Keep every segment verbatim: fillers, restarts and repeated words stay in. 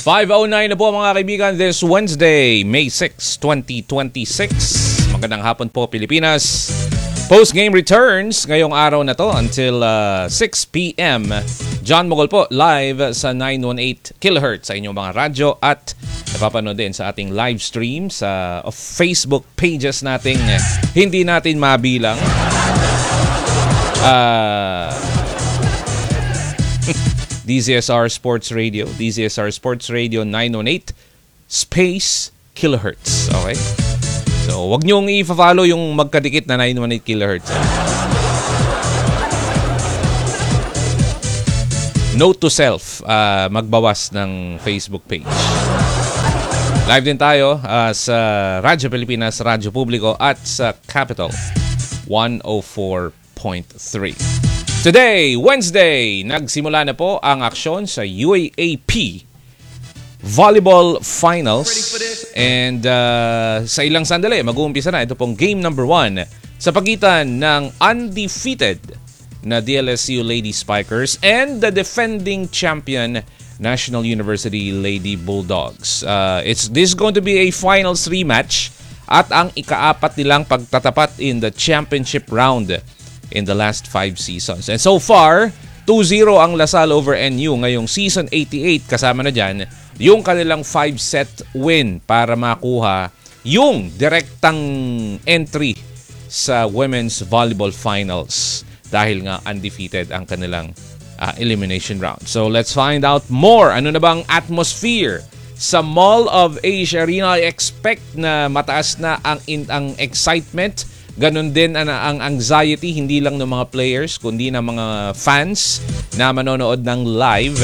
five oh nine na po mga kaibigan this Wednesday, May sixth, twenty twenty-six. Magandang hapon po Pilipinas. Post-game returns ngayong araw na to until uh, six p.m. John Mogol po live sa nine eighteen kilohertz sa inyong mga radyo at napapanood din sa ating live stream sa uh, Facebook pages nating hindi natin mabilang. Uh, D Z S R Sports Radio, D Z S R Sports Radio nine eighteen space kilohertz. Okay? So, wag niyong i-follow yung magkadikit na nine eighteen kilohertz. Note to self, uh, magbawas ng Facebook page. Live din tayo uh, sa Radyo Pilipinas, Radyo Publiko at sa Capital one oh four point three. Today, Wednesday, nagsimula na po ang aksyon sa U A A P Volleyball Finals. And uh, sa ilang sandali, mag-uumpisa na. Ito pong game number one sa pagitan ng undefeated na D L S U Lady Spikers and the defending champion National University Lady Bulldogs. Uh, it's this is going to be a finals rematch at ang ikaapat nilang pagtatapat in the championship round in the last five seasons. And so far, two zero ang Lasal over N U ngayong season eighty-eight. Kasama na dyan yung kanilang five-set win para makuha yung direktang entry sa Women's Volleyball Finals dahil nga undefeated ang kanilang uh, elimination round. So let's find out more. Ano na bang atmosphere sa Mall of Asia Arena? I expect na mataas na ang, in, ang excitement. Ganon din ang, ang anxiety, hindi lang ng mga players, kundi ng mga fans na manonood ng live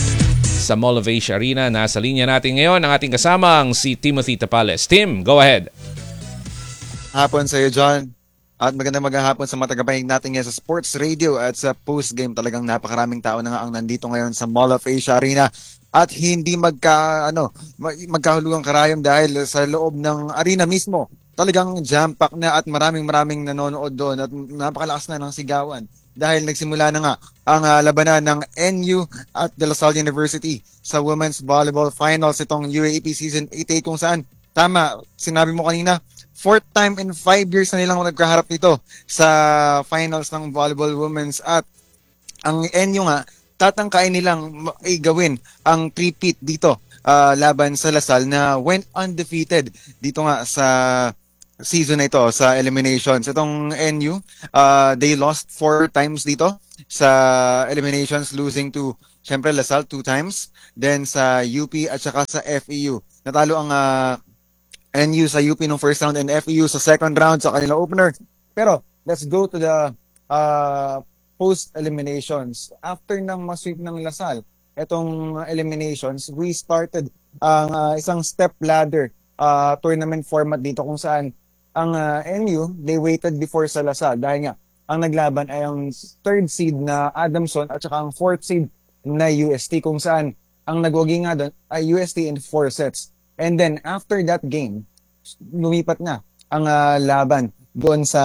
sa Mall of Asia Arena. Nasa linya natin ngayon ang ating kasamang si Timothy Tapales. Tim, go ahead. Hapon sa iyo, John. At magandang maghapon sa matagapanig natin ngayon sa Sports Radio at sa post-game. Talagang napakaraming tao na nga ang nandito ngayon sa Mall of Asia Arena. At hindi magka, ano, magkahulugang karayom dahil sa loob ng arena mismo. Talagang jam-pack na at maraming maraming nanonood doon at napakalakas na ng sigawan dahil nagsimula na nga ang uh, labanan ng N U at De La Salle University sa Women's Volleyball Finals itong U A A P Season eighty-eight kung saan, tama, sinabi mo kanina, fourth time in five years na nilang nagkaharap dito sa finals ng Volleyball Women's at ang N U nga, tatangkain nilang ay gawin ang three-peat dito uh, laban sa Lasal na went undefeated dito nga sa season na ito sa eliminations. Itong N U, uh, they lost four times dito sa eliminations, losing to, syempre, Lasal two times. Then sa U P at saka sa F E U. Natalo ang uh, N U sa U P nung first round and F E U sa second round sa kanilang opener. Pero, let's go to the uh, post-eliminations. After ng masweep ng Lasal, itong eliminations, we started ang uh, isang step ladder uh, tournament format dito kung saan ang uh, N U, they waited before sa Lasal dahil nga ang naglaban ay ang third seed na Adamson at saka ang fourth seed na U S T kung saan ang nagwagi nga doon ay U S T in four sets. And then after that game, lumipat na ang uh, laban doon sa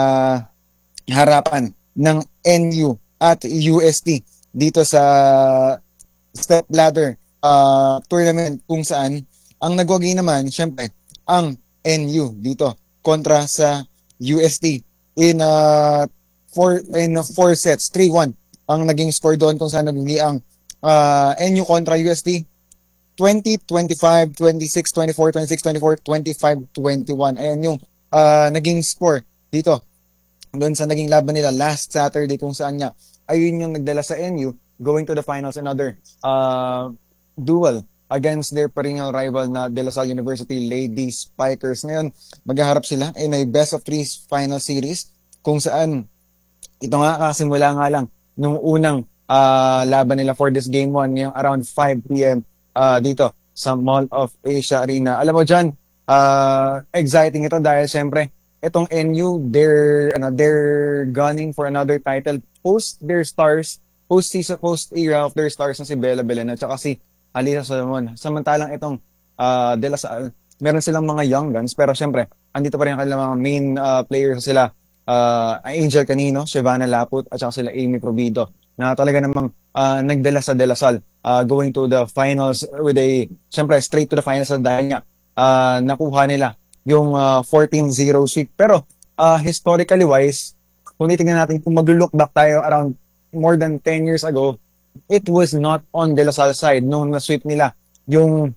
harapan ng N U at U S T dito sa step ladder uh, tournament kung saan ang nagwagi naman syempre ang N U dito kontra sa U S T in uh, four in uh, four sets, three one ang naging score doon kung saan naging ang uh, N U kontra U S T twenty, twenty-five, twenty-six, twenty-four, twenty-six, twenty-four, twenty-five, twenty-one. Ayan yung uh, naging score dito doon sa naging laban nila last Saturday kung saan nga ayun yung nagdala sa N U going to the finals, another uh, duel against their perennial rival na De La Salle University Lady Spikers. Ngayon, maghaharap sila in a best of three final series kung saan ito nga kasimula nga lang nung unang uh, laban nila for this game one ngayong around five p.m. Uh, dito sa Mall of Asia Arena. Alam mo dyan, uh, exciting ito dahil syempre itong N U, they're, ano, they're gunning for another title post their stars, post-season, post-era of their stars na si Bella Belen at saka si Alisa Solomon. Samantalang itong uh, De La Salle, meron silang mga young guns, pero syempre, andito pa rin ang kanilang mga main uh, players sila. Uh, Angel Canino, Shivana Laput, at saka sila Amy Provido, na talaga namang uh, nagdala sa De La Salle uh, going to the finals with a, syempre, straight to the finals dahil nga uh, nakuha nila yung uh, fourteen zero sweep. Pero uh, historically wise, kung titingnan natin, kung mag-look back tayo around more than ten years ago, it was not on De La Salle side nung na-sweep nila yung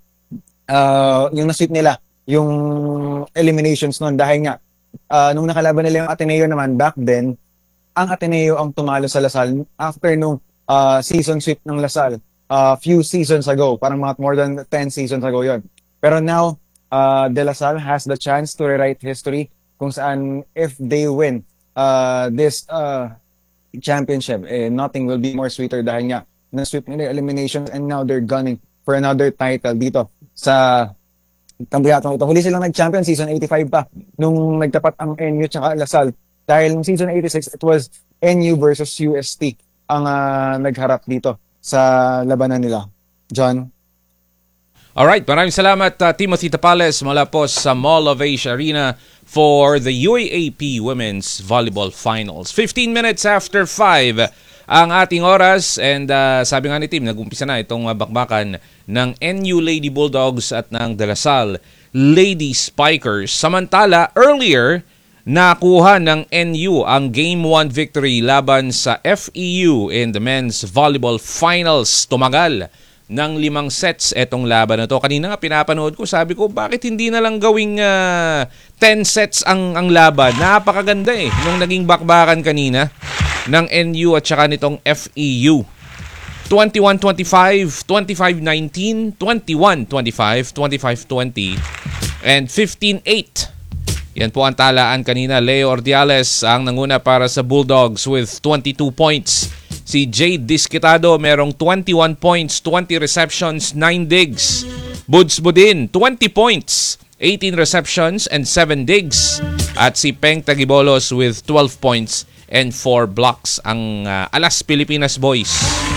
uh, yung na-sweep nila yung eliminations noon dahil nga uh, nung nakalaban nila yung Ateneo naman back then, ang Ateneo ang tumalo sa La Salle after nung uh, season sweep ng La Salle uh, few seasons ago, parang mga more than ten seasons ago yon. Pero now, uh, De La Salle has the chance to rewrite history kung saan if they win uh, this uh, championship, eh, nothing will be more sweeter dahil nga na-sweep nila eliminations and now they're gunning for another title dito sa Campeonato ito. Huli silang nag-champion season eighty-five pa nung nagtapat ang N U tsaka La Salle. Dahil season eighty-six, it was N U versus U S T ang uh, nagharap dito sa labanan nila. John? Alright, maraming salamat uh, Timothy Tapales mula po sa Mall of Asia Arena for the U A A P Women's Volleyball Finals. fifteen minutes after five ang ating oras and uh, sabi nga ni Tim, nag-umpisa na itong uh, bakbakan ng N U Lady Bulldogs at ng De La Salle Lady Spikers. Samantala, earlier, nakuha ng N U ang Game one victory laban sa F E U in the Men's Volleyball Finals. Tumagal ng limang sets etong laban na to. Kanina nga pinapanood ko, sabi ko, bakit hindi na lang gawing uh, ten sets ang, ang laban? Napakaganda eh, nung naging bakbakan kanina ng N U at saka nitong F E U. twenty-one twenty-five, twenty-five nineteen, twenty-one twenty-five, twenty-five twenty, and fifteen eight. Yan po ang talaan kanina. Leo Ordiales ang nanguna para sa Bulldogs with twenty-two points. Si Jade Disquitado merong twenty-one points, twenty receptions, nine digs. Buds Budin, twenty points, eighteen receptions, and seven digs. At si Peng Tagibolos with twelve points and four blocks ang uh, Alas Pilipinas Boys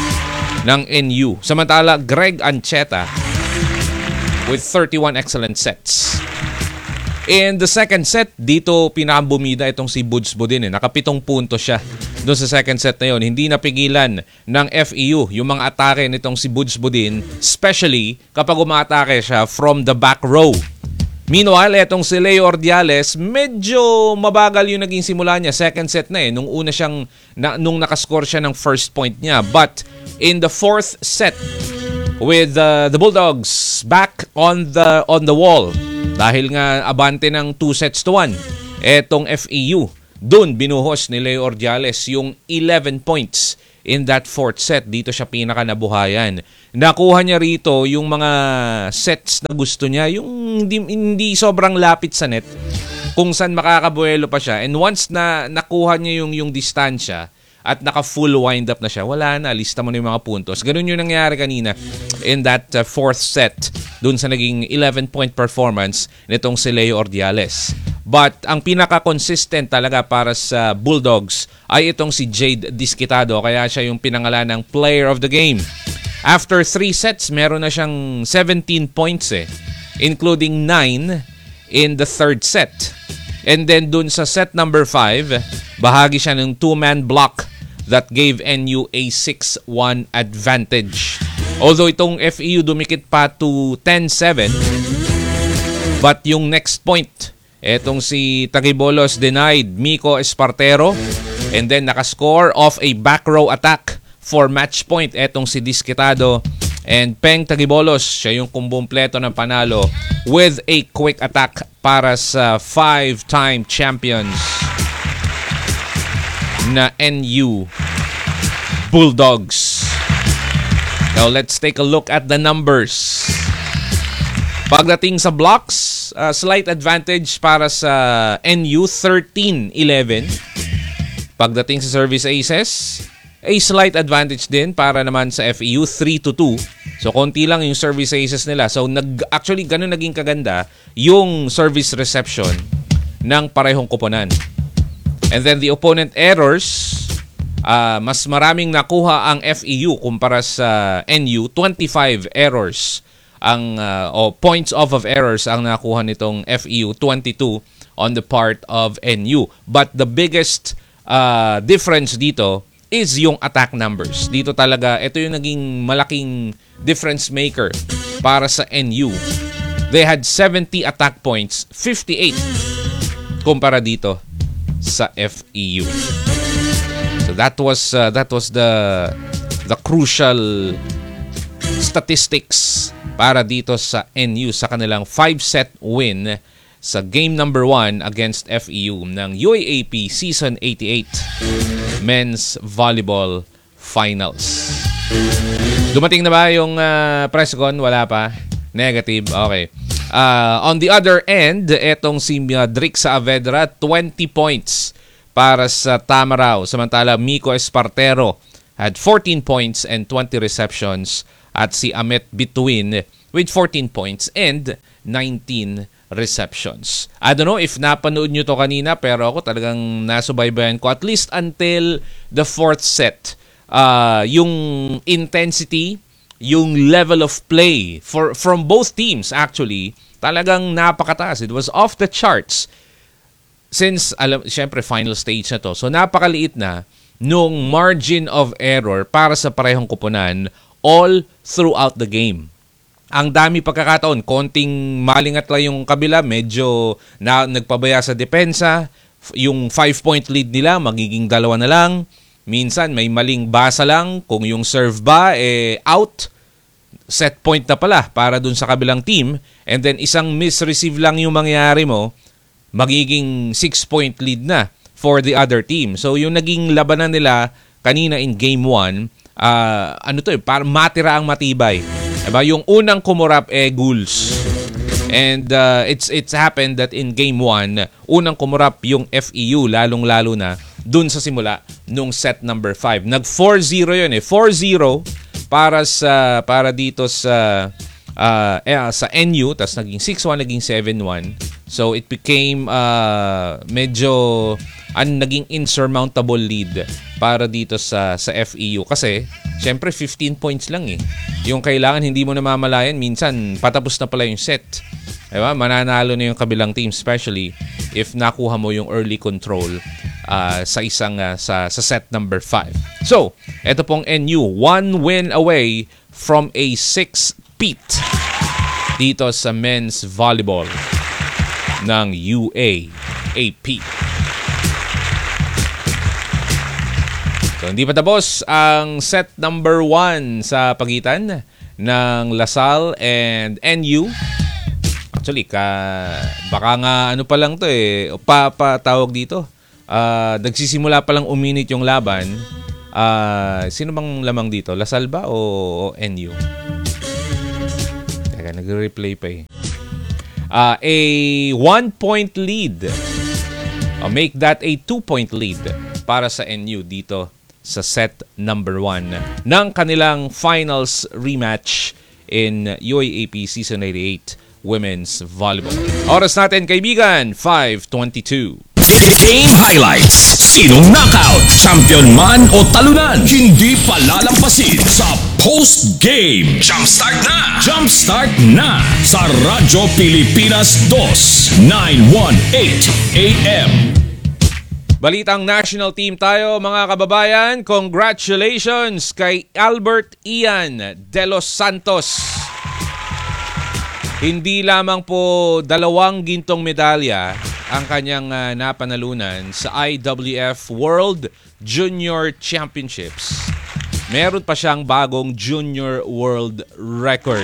ng N U. Samantala, Greg Ancheta with thirty-one excellent sets. In the second set, dito pinambumida itong si Buds Budin. Eh. Nakapitong punto siya doon sa second set na yon. Hindi napigilan ng F E U yung mga atake nitong si Buds Budin, especially kapag umatake siya from the back row. Meanwhile, etong si Leo Ordiales, medyo mabagal yung naging simula niya. Second set na eh, nung una siyang, na, nung nakascore siya ng first point niya. But in the fourth set, with uh, the Bulldogs back on the on the wall, dahil nga abante ng two sets to one, etong F E U, dun binuhos ni Leo Ordiales yung eleven points in that fourth set. Dito siya pinaka nabuhayan. Nakuha niya rito yung mga sets na gusto niya, yung hindi, hindi sobrang lapit sa net, kung saan makakabuelo pa siya. And once na nakuha niya yung, yung distansya at naka-full wind up na siya, wala na, lista mo na yung mga puntos. Ganun yung nangyari kanina in that uh, fourth set, dun sa naging eleven point performance nitong si Leo Ordiales. But ang pinaka-consistent talaga para sa Bulldogs ay itong si Jade Disquitado, kaya siya yung pinangalan ng Player of the Game. After three sets, meron na siyang seventeen points eh, including nine in the third set. And then dun sa set number five, bahagi siya ng two-man block that gave N U a six one advantage. Although itong F E U dumikit pa to ten seven, but yung next point, etong si Tagibolos denied Miko Espartero and then nakascore off a back row attack for match point etong si Disquitado, and Peng Tagibolos, siya yung kumpleto ng panalo with a quick attack para sa five-time champions na N U Bulldogs. Now let's take a look at the numbers. Pagdating sa blocks, uh, slight advantage para sa N U, thirteen eleven. Pagdating sa service aces, a slight advantage din para naman sa F E U, three to two. So konti lang yung service aces nila. So nag actually ganun naging kaganda yung service reception ng parehong koponan. And then the opponent errors, uh, mas maraming nakuha ang F E U kumpara sa N U, twenty-five errors ang uh, o points off of errors ang nakuha nitong F E U, twenty-two on the part of N U. But the biggest uh, difference dito is yung attack numbers. Dito talaga, ito yung naging malaking difference maker para sa N U. They had seventy attack points, fifty-eight kumpara dito sa F E U. So that was uh, that was the the crucial statistics para dito sa N U sa kanilang five-set win sa game number one against F E U ng U A A P Season eighty-eight Men's Volleyball Finals. Dumating na ba yung uh, press con? Wala pa? Negative? Okay. Uh, on the other end, etong si uh, Drix Saavedra, twenty points para sa Tamaraw. Samantala, Miko Espartero had fourteen points and twenty receptions. At si Amet Bituin with fourteen points and nineteen receptions. I don't know if napanood nyo to kanina, pero ako talagang nasubaybayan ko at least until the fourth set. Uh, yung intensity, yung level of play for from both teams actually, talagang napakataas. It was off the charts. Since, alam, syempre, final stage na to. So, napakaliit na nung margin of error para sa parehong kupunan all throughout the game. Ang dami pagkakataon, konting malingat lang yung kabila, medyo na, nagpabaya sa depensa, yung five-point lead nila, magiging dalawa na lang. Minsan, may maling basa lang, kung yung serve ba, eh, out, set point na pala para dun sa kabilang team, and then isang misreceive lang yung mangyari mo, magiging six-point lead na for the other team. So, yung naging labanan nila kanina in game one, uh, ano to eh, para matira ang matibay. Diba? Yung unang kumurap eh Ghouls. And uh, it's it's happened that in game one, unang kumurap yung F E U, lalong-lalo na dun sa simula nung set number five. Nag four zero yun eh. four zero para sa para dito sa uh, eh, sa N U, tas naging six one, naging seven one. So it became uh, medyo ang naging insurmountable lead para dito sa sa F E U kasi syempre fifteen points lang eh. Yung kailangan hindi mo namamalayan, minsan patapos na pala yung set. Diba? Mananalo na yung kabilang team, especially if nakuha mo yung early control uh, sa isang uh, sa sa set number five. So, eto pong N U, one win away from a six-peat dito sa men's volleyball ng U A A P. So, hindi pa tapos ang set number one sa pagitan ng LaSalle and N U. Actually, ka, baka nga ano pa lang to eh, pa, pa tawag dito. Uh, nagsisimula pa lang uminit yung laban. Uh, sino bang lamang dito? LaSalle ba o, o N U? Teka, nagre-replay pa eh. Uh, a one-point lead. Uh, make that a two-point lead para sa N U dito sa set number one ng kanilang finals rematch in U A A P Season eighty-eight Women's Volleyball. Oras natin, kaibigan, five twenty-two. Game highlights. Sinong knockout, champion man o talunan, hindi palalampasin sa post-game. Jumpstart na! Jumpstart na sa Radyo Pilipinas two, nine eighteen A M. Balitang national team tayo, mga kababayan. Congratulations kay Albert Ian de los Santos. Hindi lamang po dalawang gintong medalya ang kanyang uh, napanalunan sa I W F World Junior Championships. Meron pa siyang bagong Junior World Record.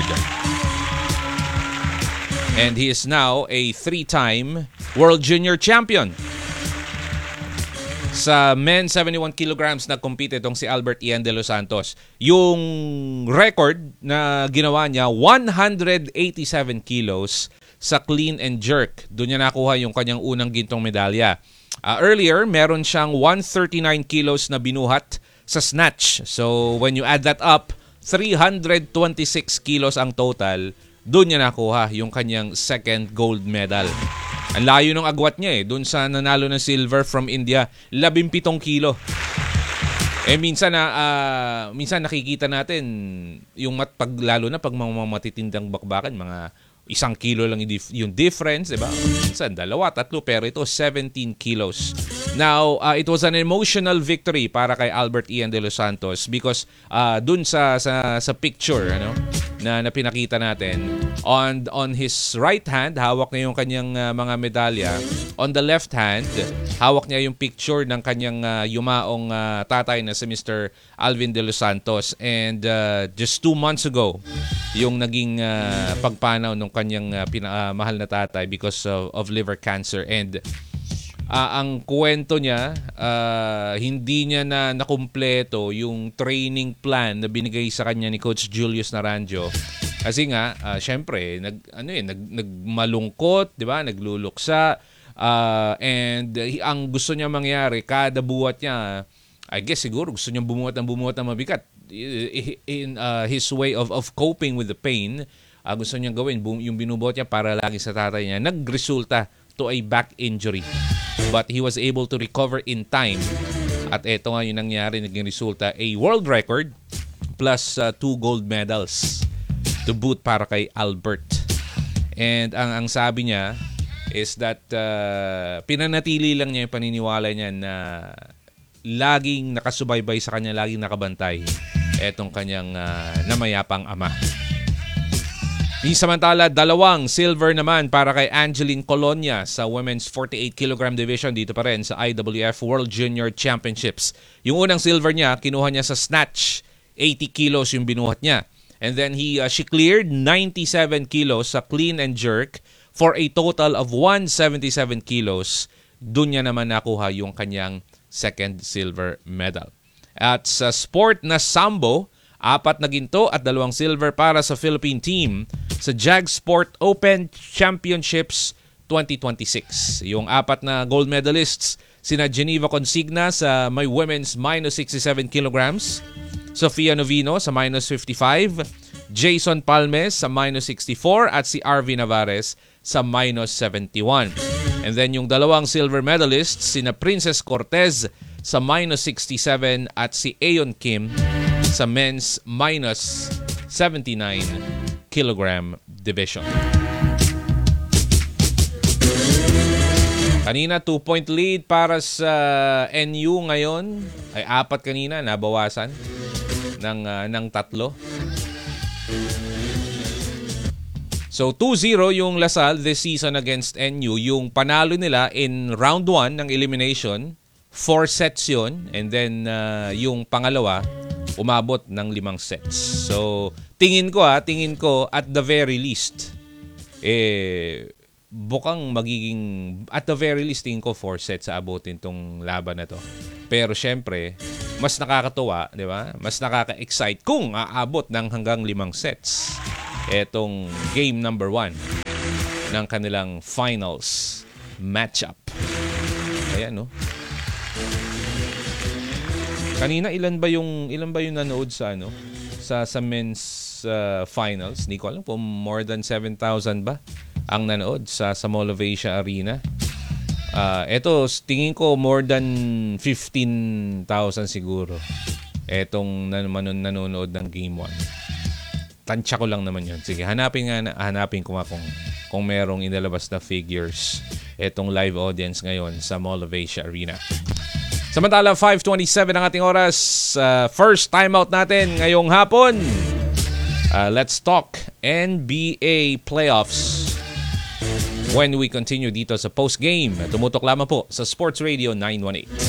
And he is now a three-time World Junior Champion. Sa men seventy-one kilograms na compete itong si Albert Ian de los Santos. Yung record na ginawa niya, one hundred eighty-seven kilos sa clean and jerk. Doon niya nakuha yung kanyang unang gintong medalya. Uh, earlier, meron siyang one hundred thirty-nine kilos na binuhat sa snatch. So, when you add that up, three hundred twenty-six kilos ang total. Doon niya nakuha yung kanyang second gold medal. Ang layo ng agwat niya eh. Doon sa nanalo ng silver from India, labing-pitong kilo. Eh minsan na uh, minsan nakikita natin yung mat, pag, lalo na pag mga matitindang bakbakan, mga isang kilo lang yung, dif- yung difference, diba? Minsan, dalawa, tatlo, pero ito, seventeen kilos. Now, uh, it was an emotional victory para kay Albert Ian de los Santos because uh, dun sa, sa, sa picture, ano, na, na pinakita natin, on, on his right hand, hawak niya yung kanyang uh, mga medalya. On the left hand, hawak niya yung picture ng kanyang uh, yumaong uh, tatay na si Mister Alvin de los Santos. And uh, just two months ago, yung naging uh, pagpanaw ng kanyang uh, pina, uh, mahal na tatay because of, of liver cancer. And uh, ang kwento niya, uh, hindi niya na nakumpleto yung training plan na binigay sa kanya ni Coach Julius Naranjo. Kasi nga, uh, syempre, nag, ano eh, nag, nagmalungkot, di ba? Nagluluksa. Uh, and uh, ang gusto niya mangyari, kada buhat niya, I guess siguro gusto niya bumuhat ng bumuhat ng mabigat. In uh, his way of of coping with the pain, uh, gusto niya gawin yung binubuhat niya para lagi sa tatay niya, nagresulta to a back injury, but he was able to recover in time, at eto nga yung nangyari, naging resulta a world record plus uh, two gold medals to boot para kay Albert. And ang ang sabi niya is that uh, pinanatili lang niya yung paniniwala niya na laging nakasubaybay sa kanya, laging nakabantay etong kanyang uh, namayapang ama. Di samantala, dalawang silver naman para kay Angeline Colonia sa women's forty-eight kilogram division dito pa rin sa I W F World Junior Championships. Yung unang silver niya, kinuha niya sa snatch, eighty kilos yung binuhat niya. And then he uh, she cleared ninety-seven kilos sa clean and jerk for a total of one hundred seventy-seven kilos. Doon niya naman nakuha yung kanyang second silver medal. At sa sport na sambo, apat na ginto at dalawang silver para sa Philippine team sa Jag Sport Open Championships twenty twenty-six. Yung apat na gold medalists, sina Geneva Consigna sa may women's minus sixty-seven kilograms, Sofia Novino sa minus fifty-five, Jason Palmes sa minus sixty-four at si R V Navarez sa minus seventy-one. And then yung dalawang silver medalists, sina Princess Cortez sa minus sixty-seven at si Aeon Kim sa men's minus seventy-nine kilogram division. Kanina, two-point lead para sa N U ngayon. Ay apat kanina, nabawasan ng, uh, ng tatlo. So, two zero yung Lasal this season against N U. Yung panalo nila in round one ng elimination, four sets yun. And then, uh, yung pangalawa, umabot ng limang sets. So, tingin ko ha, tingin ko at the very least, eh, bukang magiging, at the very least, tingin ko four sets sa abutin tong laban na to. Pero syempre, mas nakakatuwa, di ba? Mas nakaka-excite kung aabot ng hanggang limang sets etong game number one ng kanilang finals matchup. Ayan, no? Kanina ilan ba yung ilan ba yung nanood sa ano sa sa men's uh, finals? Hindi ko alam kung more than seven thousand ba ang nanood sa sa Mall of Asia Arena. Uh, eto, tingin ko more than fifteen thousand siguro. Etong nan- nanonood ng game one. Tansya ko lang naman yun. Sige, hanapin nga na, hanapin ko nga kung, kung merong inalabas na figures etong live audience ngayon sa Mall of Asia Arena. Samantala, five twenty-seven ang ating oras. Uh, first timeout natin ngayong hapon. Uh, let's talk N B A playoffs when we continue dito sa post-game. Tumutok lamang po sa Sports Radio nine one eight.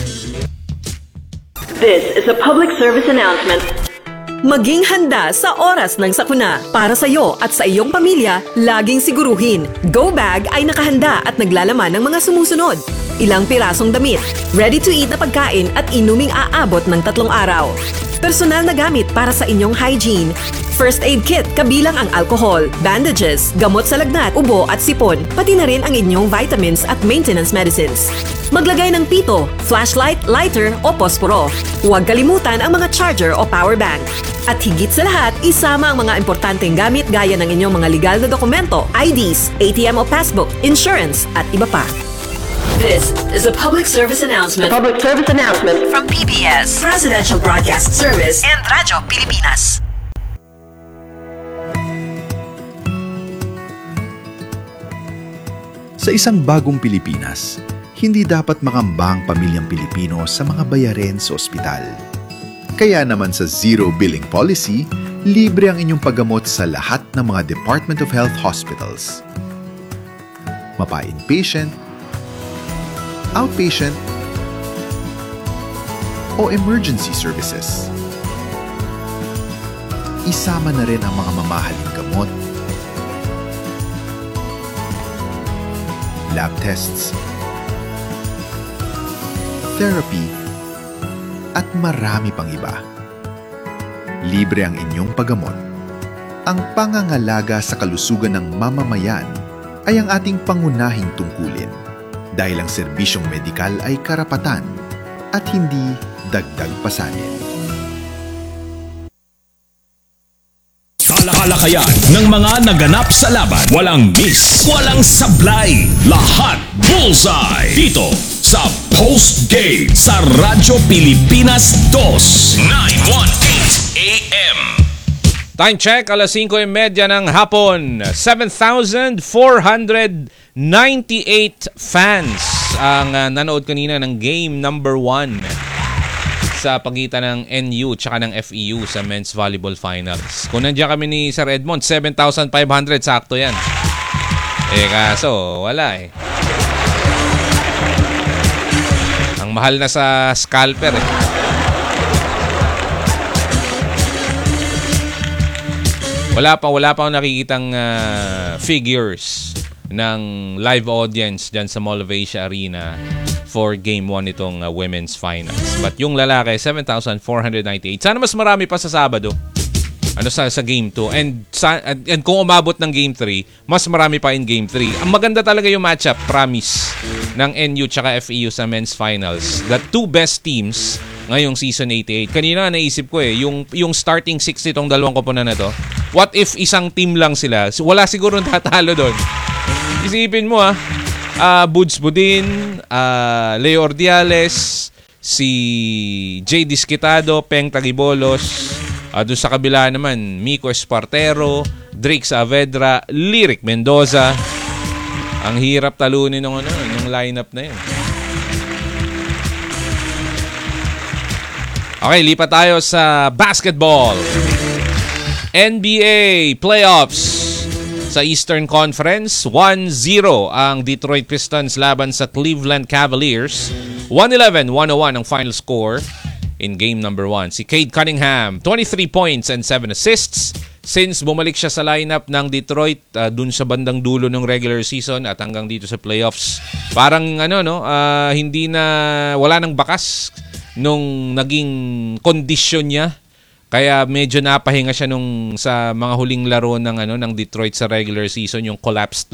This is a public service announcement. Maging handa sa oras ng sakuna. Para sa iyo at sa iyong pamilya, laging siguruhin. Go Bag ay nakahanda at naglalaman ng mga sumusunod. Ilang pirasong damit, ready-to-eat na pagkain at inuming aabot ng tatlong araw. Personal na gamit para sa inyong hygiene. First aid kit kabilang ang alcohol, bandages, gamot sa lagnat, ubo at sipon, pati na rin ang inyong vitamins at maintenance medicines. Maglagay ng pito, flashlight, lighter o posporo. Huwag kalimutan ang mga charger o power bank. At higit sa lahat, isama ang mga importanteng gamit gaya ng inyong mga legal na dokumento, I Ds, A T M o passbook, insurance at iba pa. This is a public service announcement. A public service announcement from P B S, Presidential Broadcast Service, and Radyo Pilipinas. Sa isang bagong Pilipinas, hindi dapat makamba ang pamilyang Pilipino sa mga bayarin sa ospital. Kaya naman sa Zero Billing Policy, libre ang inyong paggamot sa lahat ng mga Department of Health hospitals. Mapa-inpatient, outpatient, o emergency services. Isama na rin ang mga mamahaling gamot, lab tests, therapy, at marami pang iba. Libre ang inyong paggamot. Ang pangangalaga sa kalusugan ng mamamayan ay ang ating pangunahing tungkulin dahil ang serbisyong medikal ay karapatan at hindi dagdag pasanin. Talakayan ng mga naganap sa laban. Walang miss, walang sablay. Lahat bullseye. Dito sa Post Game sa Radyo Pilipinas two nine eighteen A M. Time check, alas singko e media ng hapon. seven thousand four hundred ninety-eight fans ang uh, nanood kanina ng game number one sa pagitan ng N U tsaka ng F E U sa Men's Volleyball Finals. Kung nandiyan kami ni Sir Edmond, seven thousand five hundred, sakto yan. Eh kaso, wala eh. Ang mahal na sa scalper eh. Wala pa, wala pa akong nakikitang uh, figures ng live audience dyan sa Mall of Asia Arena for Game one itong uh, Women's Finals. But yung lalaki, seven thousand four hundred ninety-eight. Sana mas marami pa sa Sabado. Ano sa, sa Game two. And, sa, and, and kung umabot ng Game three, mas marami pa in Game three. Ang maganda talaga yung matchup, promise, ng N U tsaka F E U sa Men's Finals. The two best teams ngayong Season eighty-eight. Kanina naisip ko eh, yung, yung starting six itong dalawang koponan na to, what if isang team lang sila? Wala siguro tatalo doon. Isipin mo ah, uh, Buds Budin, uh, Leo Ordiales, si Jay Disquitado, Peng Tagibolos, uh, doon sa kabila naman, Miko Espartero, Drake Saavedra, Lyric Mendoza. Ang hirap talunin ng, ano, ng lineup na yun. Okay, lipat tayo sa basketball. N B A Playoffs. Sa Eastern Conference, one zero ang Detroit Pistons laban sa Cleveland Cavaliers. one eleven one oh one ang final score in game number one. Si Cade Cunningham, twenty-three points and seven assists. Since bumalik siya sa lineup ng Detroit uh, dun sa bandang dulo ng regular season at hanggang dito sa playoffs, parang ano no, uh, hindi na, wala nang bakas nung naging kondisyon niya. Kaya medyo napahinga siya nung sa mga huling laro ng ano ng Detroit sa regular season, yung collapsed